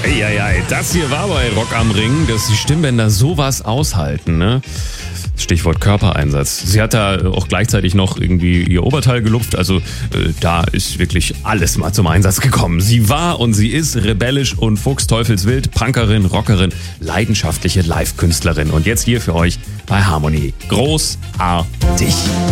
Eieiei, das hier war bei Rock am Ring, dass die Stimmbänder sowas aushalten, ne? Stichwort Körpereinsatz. Sie hat da auch gleichzeitig noch irgendwie ihr Oberteil gelupft, also da ist wirklich alles mal zum Einsatz gekommen. Sie war und sie ist rebellisch und fuchsteufelswild, Punkerin, Rockerin, leidenschaftliche Live-Künstlerin. Und jetzt hier für euch bei Harmony. Großartig.